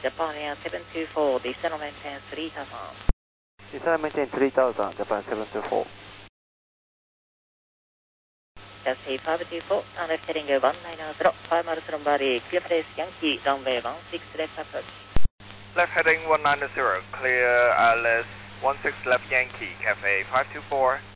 Japan Air 724, descend and maintain 3000. Descend and maintain 3000, Japan 724. Taxi 524, and left heading 190, 5 miles from body, clear place Yankee, runway 16 left approach. Left heading 190, clear Alice 16 left Yankee, Cafe 524.